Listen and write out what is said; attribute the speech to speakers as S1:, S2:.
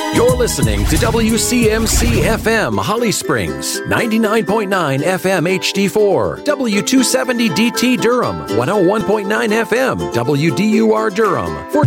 S1: You're listening to WCMC FM Holly Springs, 99.9 FM HD4, W270 DT Durham, 101.9 FM WDUR Durham. For